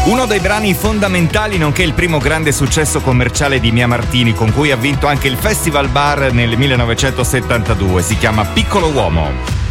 Uno dei brani fondamentali nonché il primo grande successo commerciale di Mia Martini, con cui ha vinto anche il Festival Bar nel 1972, si chiama Piccolo Uomo.